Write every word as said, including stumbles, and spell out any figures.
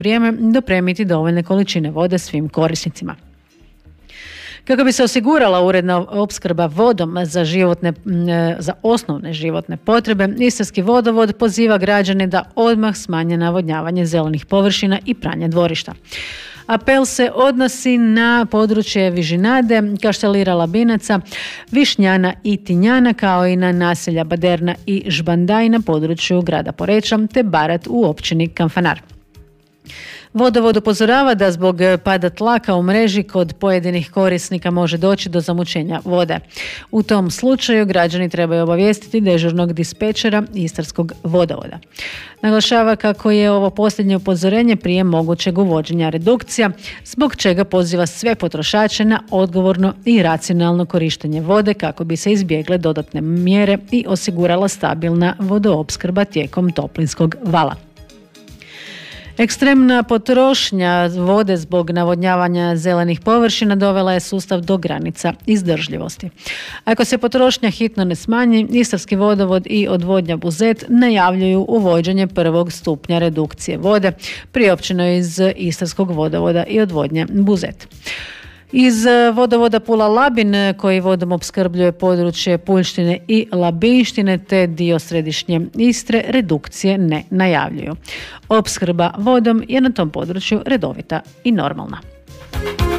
vrijeme dopremiti dovoljne količine vode svim korisnicima. Kako bi se osigurala uredna opskrba vodom za, životne, za osnovne životne potrebe, Istarski vodovod poziva građane da odmah smanje navodnjavanje zelenih površina i pranje dvorišta. Apel se odnosi na područje Vižinade, Kaštelira Labinaca, Višnjana i Tinjana, kao i na naselja Baderna i Žbandaj na području grada Poreča te Barat u općini Kanfanar. Vodovod upozorava da zbog pada tlaka u mreži kod pojedinih korisnika može doći do zamućenja vode. U tom slučaju građani trebaju obavijestiti dežurnog dispečera Istarskog vodovoda. Naglašava kako je ovo posljednje upozorenje prije mogućeg uvođenja redukcija, zbog čega poziva sve potrošače na odgovorno i racionalno korištenje vode kako bi se izbjegle dodatne mjere i osigurala stabilna vodoopskrba tijekom toplinskog vala. Ekstremna potrošnja vode zbog navodnjavanja zelenih površina dovela je sustav do granica izdržljivosti. Ako se potrošnja hitno ne smanji, Istarski vodovod i odvodnja Buzet najavljuju uvođenje prvog stupnja redukcije vode, priopćeno iz Istarskog vodovoda i odvodnje Buzet. Iz vodovoda Pula-Labin, koji vodom opskrbljuje područje Puljštine i Labinštine te dio središnje Istre, redukcije ne najavljuju. Opskrba vodom je na tom području redovita i normalna.